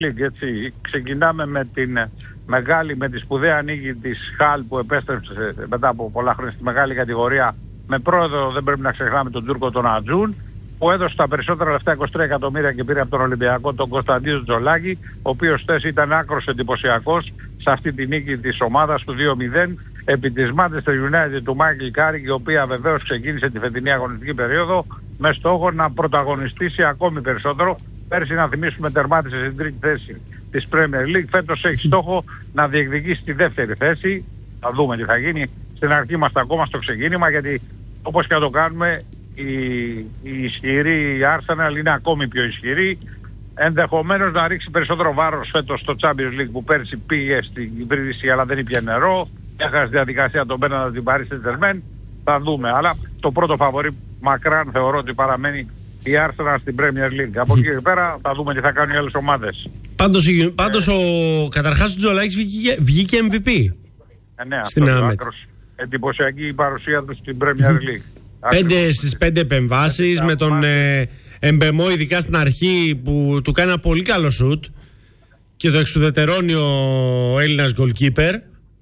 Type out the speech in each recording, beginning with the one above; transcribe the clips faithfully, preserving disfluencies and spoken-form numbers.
League, έτσι. Ξεκινάμε με την μεγάλη, με τη σπουδαία νίκη της Χαλ που επέστρεψε μετά από πολλά χρόνια στη μεγάλη κατηγορία, με πρόεδρο, δεν πρέπει να ξεχνάμε, τον Τούρκο τον Ατζούν, που έδωσε τα περισσότερα λεφτά, είκοσι τρία εκατομμύρια, και πήρε από τον Ολυμπιακό τον Κωνσταντίνο Τζολάκη, ο οποίος θέση ήταν άκρος εντυπωσιακός σε αυτή τη νίκη της ομάδας του δύο μηδέν επί της Manchester United του Μάικλ Κάρικ, η οποία βεβαίως ξεκίνησε τη φετινή αγωνιστική περίοδο με στόχο να πρωταγωνιστήσει ακόμη περισσότερο. Πέρσι, να θυμίσουμε, τερμάτισε στην τρίτη θέση της Premier League. Φέτος έχει στόχο να διεκδικήσει τη δεύτερη θέση. Θα δούμε τι θα γίνει. Στην αρχή είμαστε ακόμα στο ξεκίνημα, γιατί όπως και να το κάνουμε, η, η ισχυρή η Arsenal είναι ακόμη πιο ισχυρή. Ενδεχομένως να ρίξει περισσότερο βάρος φέτος στο Champions League, που πέρσι πήγε στην υπηρεσή αλλά δεν ήπια νερό. Έχασε τη διαδικασία τον πέναντα την Paris Saint-Germain. Θα δούμε. Αλλά το πρώτο φαβορί μακράν θεωρώ ότι παραμένει η Arsenal στην Premier League. Από εκεί και πέρα θα δούμε τι θα κάνουν οι άλλες ομάδες. Πάντως, πάντως ο, καταρχάς ο Τζολάκης βγήκε, βγήκε εμ βι πι. Ε, ναι, στην ΑΜΕΤ. Εντυπωσιακή η παρουσία του στην Premier League. Πέντε στις πέντε επεμβάσεις, με τον ε, Εμπεμό ειδικά στην αρχή που του κάνει ένα πολύ καλό σουτ και το εξουδετερώνει ο Έλληνας goalkeeper.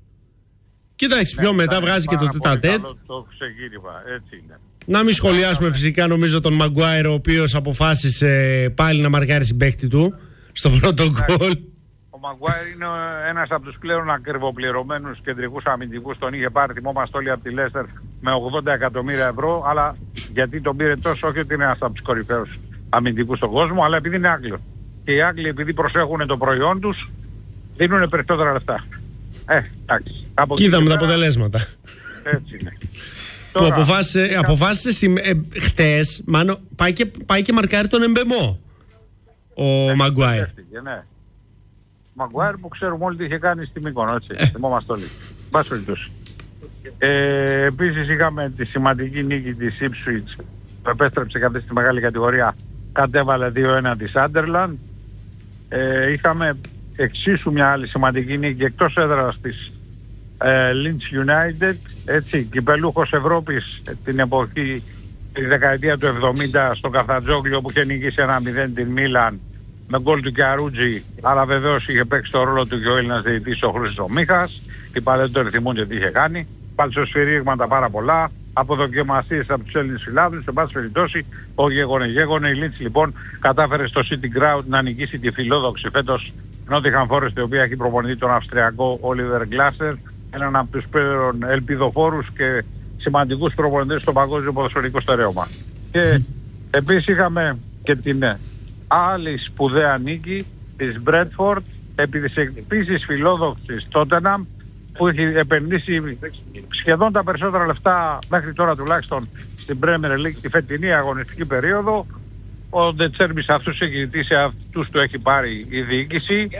Και εντάξει, πιο ναι, μετά βγάζει και το τέτα-τέτ. Το ξεκίνημα, έτσι είναι. Να μην σχολιάσουμε φυσικά, νομίζω, τον Μαγκουάιρ, ο οποίος αποφάσισε πάλι να μαρκάρει συμπαίχτη του στο πρώτο γκολ. Ο Μαγκουάιρ είναι ένας από τους πλέον ακριβοπληρωμένους κεντρικούς αμυντικούς. Τον είχε πάρει, θυμόμαστε όλοι, από τη Λέστερ με ογδόντα εκατομμύρια ευρώ. Αλλά γιατί τον πήρε τόσο? Όχι ότι είναι ένας από τους κορυφαίους αμυντικούς στον κόσμο, αλλά επειδή είναι Άγγλος. Και οι Άγγλοι, επειδή προσέχουν το προϊόν τους, δίνουν περισσότερα λεφτά. Ε, εντάξει. Και είδαμε τα αποτελέσματα. Έτσι είναι. Που αποφάσισε, είχα... αποφάσισε ε, χτες, μάλλον πάει και, πάει και μαρκάρει τον Εμπεμό ο ε, Μαγκουάιρ. Ναι. Μαγκουάιρ που ξέρουμε όλοι τι είχε κάνει στη Μύκονο, έτσι. Ε. Θυμόμαστε όλοι. Μπας περιπτώσει. Ε, επίσης είχαμε τη σημαντική νίκη της Ipswich που επέστρεψε κατά στη μεγάλη κατηγορία, κατέβαλε δύο ένα της Sunderland. Ε, είχαμε εξίσου μια άλλη σημαντική νίκη εκτός έδρας της ε, Leeds United, έτσι, κυπελούχος Ευρώπης την εποχή, τη δεκαετία του εβδομήντα, στο Καθατζόγλιο, που είχε νικήσει ένα μηδέν την Μίλαν με γκολ του Κιαρούτζι, αλλά βεβαίως είχε παίξει το ρόλο του και ο Έλληνας διαιτητής ο Χρήστος ο Μίχας. Οι παλαιοί το θυμούνται τι είχε κάνει. Παλτσοσφυρίγματα πάρα πολλά, αποδοκιμασίες από τους Έλληνες φιλάθλους. Σε πάση περιπτώσει, ο γέγονε γέγονε. Η Leeds λοιπόν κατάφερε στο City Ground να νικήσει τη φιλόδοξη φέτος Nottingham Forest, η οποία έχει προπονητή τον Αυστριακό Oliver Glasser, έναν από τους πλέον ελπιδοφόρους και σημαντικούς προπονητές στο παγκόσμιο ποδοσφαιρικό στερέωμα. Και επίσης είχαμε και την άλλη σπουδαία νίκη της Brentford επί της επίσης φιλόδοξης Tottenham, που έχει επενδύσει σχεδόν τα περισσότερα λεφτά μέχρι τώρα τουλάχιστον στην Premier League τη φετινή αγωνιστική περίοδο. Ο Ντετσέρμπης αυτούς έχει ζητήσει, αυτούς του έχει πάρει η διοίκηση.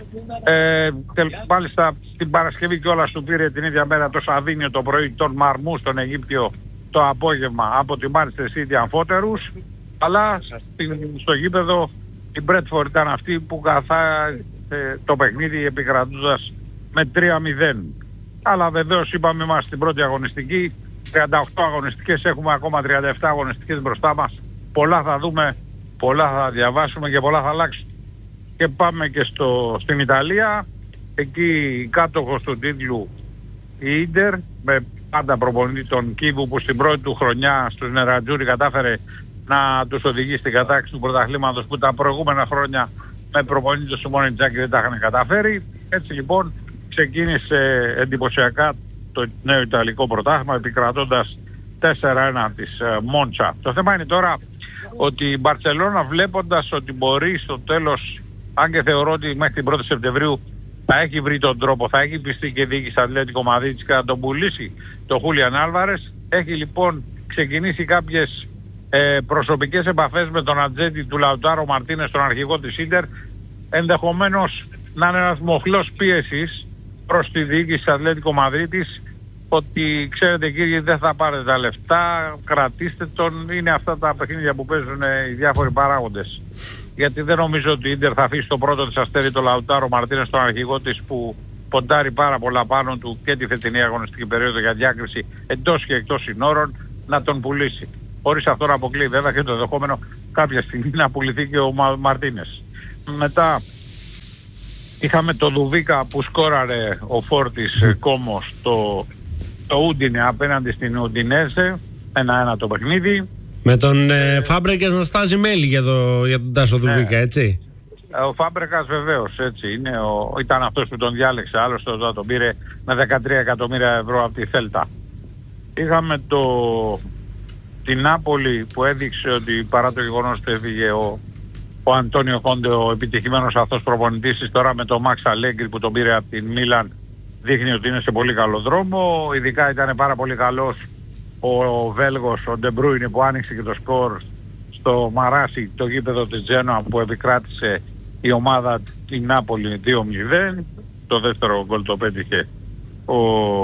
Ε, μάλιστα την Παρασκευή κιόλας του πήρε την ίδια μέρα το Σαβίνιο το πρωί τον Μαρμού στον Αιγύπτιο το απόγευμα από τη Manchester City αμφότερους. Αλλά στο γήπεδο η Μπρέτφορντ ήταν αυτή που καθάρισε το παιχνίδι επικρατώντας με τρία μηδέν. Αλλά βεβαίως είπαμε, είμαστε στην πρώτη αγωνιστική, τριάντα οκτώ αγωνιστικές, έχουμε ακόμα τριάντα επτά αγωνιστικές μπροστά μας. Πολλά θα δούμε, πολλά θα διαβάσουμε και πολλά θα αλλάξουν. Και πάμε και στο, στην Ιταλία. Εκεί κάτοχος του τίτλου η Ίντερ, με πάντα προπονητή τον Κίβου, που στην πρώτη του χρονιά στους Νερατζούρι κατάφερε να τους οδηγήσει στην κατάκτηση του πρωταθλήματος, που τα προηγούμενα χρόνια με προπονητή του Σιμώνε Ιντζάκη δεν τα είχαν καταφέρει. Έτσι λοιπόν ξεκίνησε εντυπωσιακά το νέο Ιταλικό πρωτάθλημα, επικρατώντας τέσσερα ένα της Μόντσα. Το θέμα είναι τώρα ότι η Μπαρτσελώνα, βλέποντας ότι μπορεί στο τέλος, αν και θεωρώ ότι μέχρι την πρώτη Σεπτεμβρίου θα έχει βρει τον τρόπο, θα έχει πιστεί και διοίκηση Ατλέτικο Μαδρίτης και θα τον πουλήσει το Χούλιαν Άλβαρες. Έχει λοιπόν ξεκινήσει κάποιες ε, προσωπικές επαφές με τον ατζέντη του Λαουτάρο Μαρτίνες, τον αρχηγό της Ίντερ, ενδεχομένως να είναι ένας μοχλός πίεσης προς τη διοίκηση Ατλέτικο Μαδρίτης, ότι ξέρετε κύριοι, δεν θα πάρετε τα λεφτά, κρατήστε τον. Είναι αυτά τα παιχνίδια που παίζουν οι διάφοροι παράγοντες. Γιατί δεν νομίζω ότι η Ίντερ θα αφήσει το πρώτο της αστέρι το Λαουτάρο Μαρτίνες, τον αρχηγό της, που ποντάρει πάρα πολλά πάνω του και τη φετινή αγωνιστική περίοδο για διάκριση εντός και εκτός συνόρων, να τον πουλήσει. Χωρίς αυτό να αποκλείει βέβαια και το δεχόμενο κάποια στιγμή να πουληθεί και ο Μα, Μαρτίνες. Μετά Είχαμε το Δουβίκα που σκόραρε ο Φόρτης mm. Κόμος το, το Ούντινε απέναντι στην Ουντινέζε, ένα-ένα το παιχνίδι. Με τον ε, Φάμπρεκας να στάζει μέλη για, το, για τον Τάσο Δουβίκα, ναι. Έτσι. Ο Φάμπρεκας βεβαίως, έτσι είναι, ο, ήταν αυτός που τον διάλεξε, άλλωστε τον πήρε με δεκατρία εκατομμύρια ευρώ από τη Θέλτα. Είχαμε το, την Νάπολη που έδειξε ότι παρά το γεγονός ότι έφυγε ο, ο Αντώνιο Κόντε, ο επιτυχημένος αυτός προπονητής, τώρα με τον Μαξ Αλέγκρι που τον πήρε από την Μίλαν, δείχνει ότι είναι σε πολύ καλό δρόμο. Ειδικά ήταν πάρα πολύ καλός ο, ο Βέλγος, ο Ντεμπρούινε, που άνοιξε και το σκορ στο Μαράσι, το γήπεδο της Τζένοα, που επικράτησε η ομάδα την Νάπολη δύο μηδέν. Το δεύτερο γκολ το πέτυχε ο,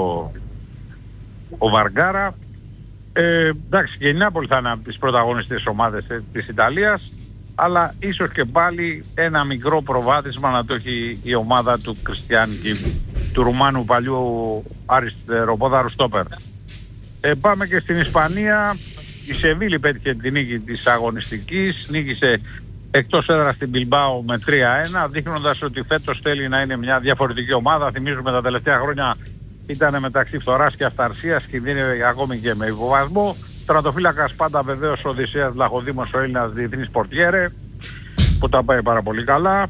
ο Βαργκάρα. Ε, εντάξει, και η Νάπολη θα είναι από τις πρωταγωνιστικές ομάδες ε, της Ιταλίας, αλλά ίσως και πάλι ένα μικρό προβάδισμα να το έχει η ομάδα του Κριστιάνικη, του Ρουμάνου παλιού αριστεροπόδαρου στόπερ. Ε, πάμε και στην Ισπανία. Η Σεβίλη πέτυχε την νίκη της αγωνιστικής, νίκησε εκτός έδρας στην Μπιλμπάο με τρία ένα, δείχνοντας ότι φέτος θέλει να είναι μια διαφορετική ομάδα. Θυμίζουμε τα τελευταία χρόνια ήταν μεταξύ φθοράς και αυταρσίας, κινδύνευε ακόμη και με υποβασμό. Τερματοφύλακας πάντα βεβαίως ο Οδυσσέας Βλαχοδήμος, ο Έλληνας διεθνής πορτιέρε, που τα πάει πάρα πολύ καλά.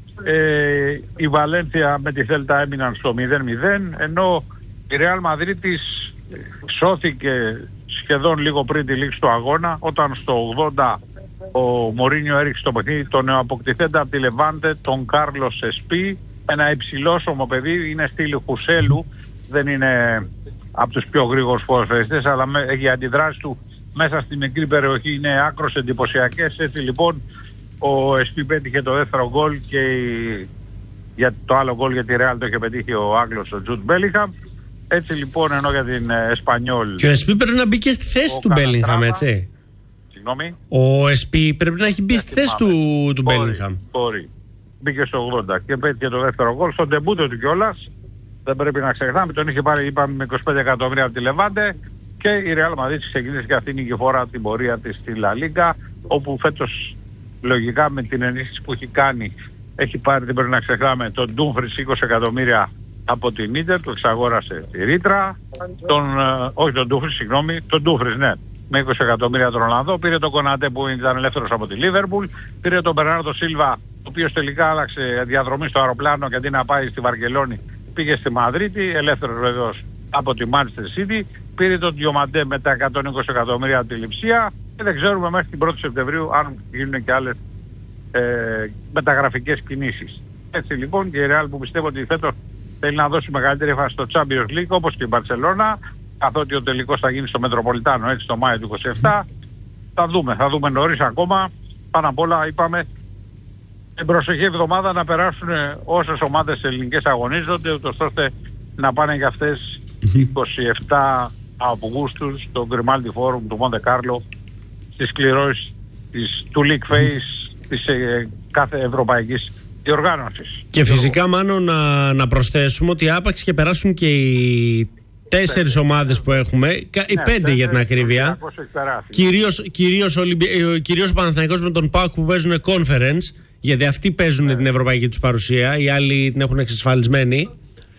Ε, η Βαλένθια με τη Θέλτα έμειναν στο μηδέν μηδέν, ενώ η Ρεάλ Μαδρίτης σώθηκε σχεδόν λίγο πριν τη λήξη του αγώνα, όταν στο ογδόντα ο Μωρίνιο έριξε το παιχνίδι τον νεοαποκτηθέντα από τη Λεβάντε, τον Κάρλος Εσπί, ένα υψηλόσωμο παιδί, είναι στήλη Χουσέλου, δεν είναι από τους πιο γρήγορους ποδοσφαιριστές, αλλά έχει αντιδράσει του μέσα στη μικρή περιοχή, είναι άκρως εντυπωσιακές. Έτσι λοιπόν ο Εσπί πέτυχε το δεύτερο γκολ, και η... για το άλλο γκολ για τη Ρεάλ το είχε πετύχει ο Άγγλος, ο Τζουτ Μπέλιγχαμ. Έτσι λοιπόν, ενώ για την Εσπανιόλ... Και ο Εσπί πρέπει να μπει και στη θέση του Μπέλιγχαμ, έτσι. Συγγνώμη. Ο Εσπί πρέπει να έχει μπει στη θέση του, του Μπέλιγχαμ. Μπορεί. Μπήκε στο ογδόντα και πέτυχε το δεύτερο γκολ, στον ντεμπούτο του κιόλας. Δεν πρέπει να ξεχνάμε, τον είχε πάρει, είπαμε, με είκοσι πέντε εκατομμύρια από τη Λεβάντε, και η Ρεάλ Μαδρίτης ξεκίνησε και αυτή η φορά την πορεία της στη Λα Λίγκα, όπου φέτος λογικά με την ενίσχυση που έχει κάνει έχει πάρει, δεν πρέπει να ξεχνάμε, τον Ντούμφρις είκοσι εκατομμύρια από την Ίντερ, το εξαγόρασε τη Ρήτρα, τον, ε, όχι τον Ντούμφρις, συγγνώμη, τον Ντούμφρις, ναι, με είκοσι εκατομμύρια τον Ολλανδό, πήρε τον Κονατέ που ήταν ελεύθερος από τη Λίβερπουλ, πήρε τον Μπερνάρντο Σίλβα, ο οποίος τελικά άλλαξε διαδρομή στο αεροπλάνο και αντί να πάει στη Βαρκελόνη πήγε στη Μαδρίτη, ελεύθερος βεβαίως από τη Manchester City, πήρε τον Διομαντέ με τα εκατόν είκοσι εκατομμύρια από τη Λειψία, και δεν ξέρουμε μέχρι την πρώτη Σεπτεμβρίου αν γίνουν και άλλες ε, μεταγραφικές κινήσεις. Έτσι λοιπόν, και η Real, που πιστεύω ότι φέτος θέλει να δώσει μεγαλύτερη έμφαση στο Champions League, όπως και η Μπαρσελόνα, καθότι ο τελικός θα γίνει στο Μετροπολιτάνο, έτσι, το Μάιο του είκοσι επτά. Θα δούμε, θα δούμε νωρίς ακόμα. Πάνω απ' όλα είπαμε την προσεχή εβδομάδα να περάσουν όσες ομάδες ελληνικές αγωνίζονται, ούτως ώστε να πάνε και αυτές είκοσι επτά Αυγούστου στο Grimaldi Forum του Μοντε Κάρλο, στις κληρώσεις της, του League Phase της ε, κάθε ευρωπαϊκής διοργάνωσης. Και φυσικά, Μάνο, να, να προσθέσουμε ότι άπαξ και περάσουν και οι τέσσερις ομάδες που έχουμε, οι ναι, πέντε για την ακρίβεια, κυρίως, κυρίως, Ολυμπι... κυρίως ο Παναθηναϊκός με τον ΠΑΟΚ που παίζουν conference, γιατί αυτοί παίζουν ναι. την ευρωπαϊκή τους παρουσία, οι άλλοι την έχουν εξασφαλισμένη.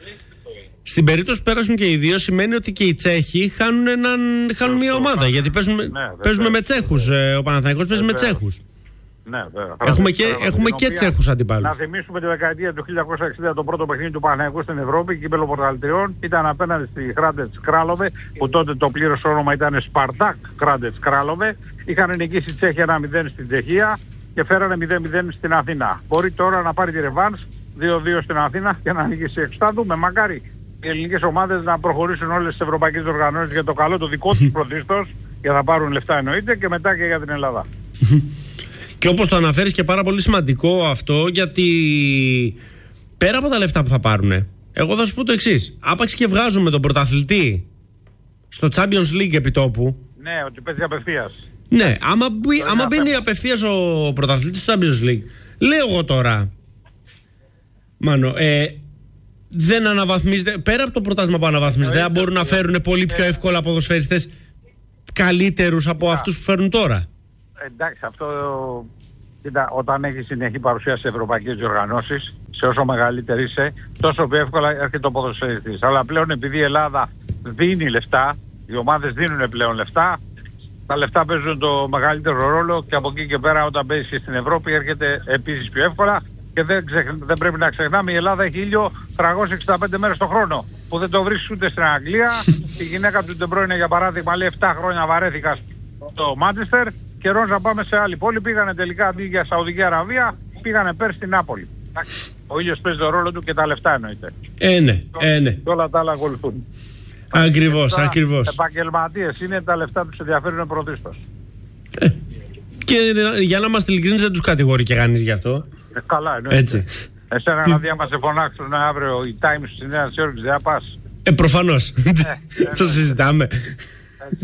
Στην περίπτωση που πέρασουν και οι δύο, σημαίνει ότι και οι Τσέχοι χάνουν, έναν, χάνουν μια ομάδα, γιατί παίζουν, ναι, παίζουν με Τσέχους, ο Παναθηναϊκός παίζει με Τσέχους. Ναι, έχουμε και, έχουμε και Τσέχους αντιπάλους. Να θυμίσουμε τη δεκαετία του χίλια εννιακόσια εξήντα, το πρώτο παιχνίδι του Παναθηναϊκού στην Ευρώπη, κύπελλο πρωταθλητριών, ήταν απέναντι στη Κράντετς Κράλοβε, που τότε το πλήρως όνομα ήταν Σπαρτάκ Κράντετς Κράλοβε. Είχαν νικήσει οι Τσέχοι ένα μηδέν στην Τσεχία και φέρανε μηδέν μηδέν στην Αθήνα. Μπορεί τώρα να πάρει τη ρεβάνς δύο δύο στην Αθήνα και να νικήσει έξω. Θα δούμε, μακάρι οι ελληνικές ομάδες να προχωρήσουν όλες τις ευρωπαϊκές οργανώσεις για το καλό το δικό τους πρωτίστως, για να πάρουν λεφτά εννοείται, και μετά και για την Ελλάδα. Και όπως το αναφέρεις, και πάρα πολύ σημαντικό αυτό, γιατί πέρα από τα λεφτά που θα πάρουν, εγώ θα σου πω το εξής. Άπαξ και βγάζουμε τον πρωταθλητή στο Champions League επιτόπου. Ναι, ότι παίζει απευθείας. Ναι, άμα, μπει, άμα μπαίνει απευθείας ο πρωταθλητής στο Champions League, λέω εγώ τώρα, Μάνο, ε, δεν αναβαθμίζεται, πέρα από το πρωτάθλημα που αναβαθμίζεται, δεν μπορούν να φέρουν πολύ πιο εύκολα ποδοσφαιριστές καλύτερους από αυτούς που φέρουν τώρα. Εντάξει, αυτό Κοίτα, όταν έχει συνεχή παρουσία σε ευρωπαϊκές διοργανώσεις, σε όσο μεγαλύτερη είσαι, τόσο πιο εύκολα έρχεται ο ποδοσφαιριστής. Αλλά πλέον επειδή η Ελλάδα δίνει λεφτά, οι ομάδες δίνουν πλέον λεφτά, τα λεφτά παίζουν το μεγαλύτερο ρόλο και από εκεί και πέρα όταν παίζει στην Ευρώπη έρχεται επίσης πιο εύκολα. Και δεν, ξεχ... δεν πρέπει να ξεχνάμε, η Ελλάδα έχει ήλιο τριακόσιες εξήντα πέντε μέρες το χρόνο. Που δεν το βρίσκει ούτε στην Αγγλία. Η γυναίκα του Ντεμπρόινε, για παράδειγμα, λέει επτά χρόνια βαρέθηκα στο Μάντσεστερ. Καιρός να πάμε σε άλλη πόλη. Πήγανε τελικά αντί για Σαουδική Αραβία, πήγανε πέρσι στην Νάπολη. Ο ήλιος παίζει το ρόλο του και τα λεφτά εννοείται. Ε, ναι, ε, ναι. Και όλα τα άλλα ακολουθούν. Ακριβώς, ακριβώς. Επαγγελματίες είναι, τα λεφτά τους ενδιαφέρουν πρωτίστως. Ε, και για να είμαστε ειλικρινείς, δεν τους κατηγορεί και κανείς γι' αυτό. Ε, καλά, εννοείται. Έτσι. Εσένα Τι... δηλαδή άμα σε φωνάξουν αύριο οι Times στη Νέα Υόρκη, δεν θα πας. Ε, προφανώς. Ε, το συζητάμε. Έτσι.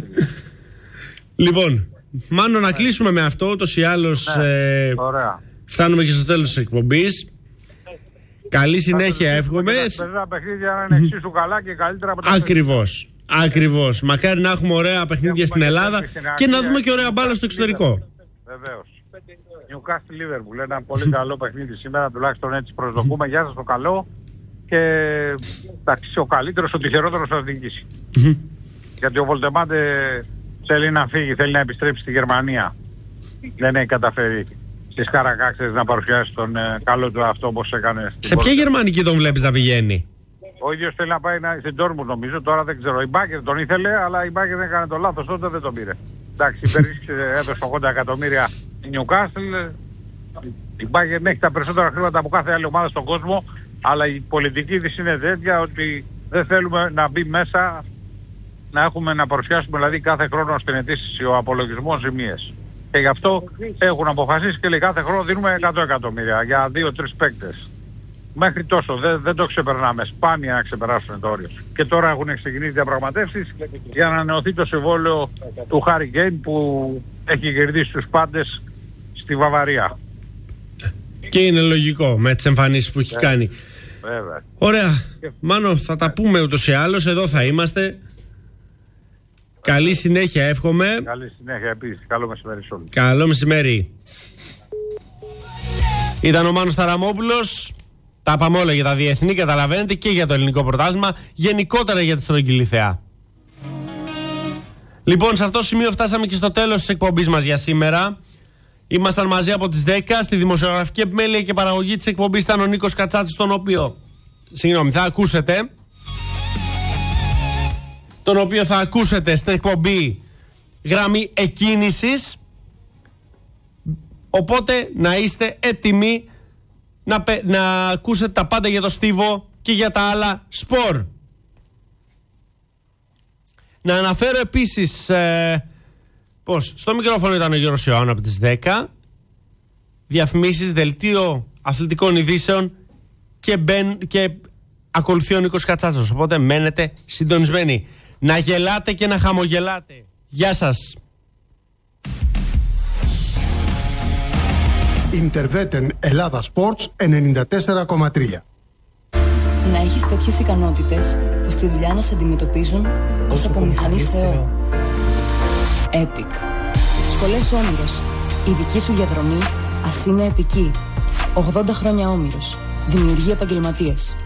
Λοιπόν, Μάνο, να κλείσουμε με αυτό, ούτως ή άλλως. Ναι, ε, ωραία. Φτάνουμε και στο τέλος της εκπομπής. Καλή συνέχεια, εύχομαι. Ένα παιχνίδια να είναι εξίσου καλά και καλύτερα από τα Ακριβώς. Ακριβώς. Μακάρι να έχουμε ωραία παιχνίδια στην Ελλάδα και να δούμε και ωραία μπάλα στο εξωτερικό. Βεβαίως. Newcastle Liverpool, ένα πολύ καλό παιχνίδι σήμερα, τουλάχιστον έτσι προσδοκούμε. Γεια σας το καλό. Και εντάξει, ο καλύτερος, ο τυχερότερος θα διοικήσει. Γιατί ο Βολτεμάντε θέλει να φύγει, θέλει να επιστρέψει στη Γερμανία. Δεν έχει καταφέρει στις Καρακάξες να παρουσιάσει τον ε, καλό του αυτό όπως έκανε. Σε ποια γερμανική τον βλέπεις να πηγαίνει? Ο ίδιος θέλει να πάει να, στην Dortmund νομίζω, τώρα δεν ξέρω. Η Bayern τον ήθελε, αλλά η Bayern δεν έκανε το λάθος, τότε δεν τον πήρε. Εντάξει, υπερίσχυσε, έδωσε ογδόντα εκατομμύρια η Newcastle. Η Bayern έχει τα περισσότερα χρήματα από κάθε άλλη ομάδα στον κόσμο, αλλά η πολιτική της είναι τέτοια ότι δεν θέλουμε να μπει μέσα, να έχουμε να παρουσιάσουμε δηλαδή κάθε χρόνο στην ετήσιο απολογισμό ζημίες. Και γι' αυτό έχουν αποφασίσει και λέει κάθε χρόνο δίνουμε εκατό εκατομμύρια για δύο τρεις παίκτες. Μέχρι τόσο, δεν, δεν το ξεπερνάμε. Σπάνια να ξεπεράσουν το όριο. Και τώρα έχουν ξεκινήσει διαπραγματεύσεις για να ανανεωθεί το συμβόλαιο του Χάρι Κέιν που έχει κερδίσει τους πάντες στη Βαβαρία. Και είναι λογικό με τις εμφανίσεις που έχει κάνει. Βέβαια. Ωραία. Μάνο, θα τα πούμε ούτως ή άλλως. Εδώ θα είμαστε. Καλή συνέχεια, εύχομαι. Καλή συνέχεια επίσης. Καλό μεσημέρι σε όλους. Καλό μεσημέρι. Ήταν ο Μάνος Ταραμόπουλος. Τα είπαμε όλα για τα διεθνή, καταλαβαίνετε, και για το ελληνικό πρωτάθλημα, γενικότερα για τη στρογγυλή θεά. Λοιπόν, σε αυτό το σημείο φτάσαμε και στο τέλος της εκπομπής μας για σήμερα. Ήμασταν μαζί από τις δέκα. Στη δημοσιογραφική επιμέλεια και παραγωγή της εκπομπής ήταν ο Νίκος Κατσάτσης, τον οποίο, συγγνώμη, θα ακούσετε. Τον οποίο θα ακούσετε στην εκπομπή Γραμμή Εκκίνησης. Οπότε να είστε έτοιμοι να, να ακούσετε τα πάντα για το στίβο και για τα άλλα σπορ. Να αναφέρω επίσης ε, πως στο μικρόφωνο ήταν ο Γιώργος Ιωάννου από τις δέκα. Διαφημίσεις, δελτίο αθλητικών ειδήσεων και, μπεν, και ακολουθεί ο Νίκος Κατσάτσος. Οπότε μένετε συντονισμένοι. Να γελάτε και να χαμογελάτε. Γεια σας. Ιντερβέτεν Ελλάδα Sports ενενήντα τέσσερα κόμμα τρία. Να έχεις τέτοιες ικανότητες που στη δουλειά να σε αντιμετωπίζουν ως από μηχανής Θεό. Epic. Σχολές Όμηρος. Η δική σου διαδρομή ας είναι επική. ογδόντα χρόνια Όμηρος. Δημιουργεί επαγγελματίες.